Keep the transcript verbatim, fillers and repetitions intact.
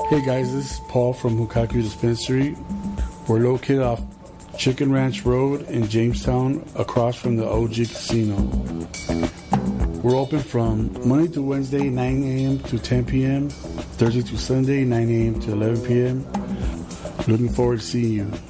Hey guys, this is Paul from Hukaki Dispensary. We're located off Chicken Ranch Road in Jamestown, across from the O G Casino. We're open from Monday to Wednesday, nine a.m. to ten p.m., Thursday to Sunday, nine a.m. to eleven p.m. Looking forward to seeing you.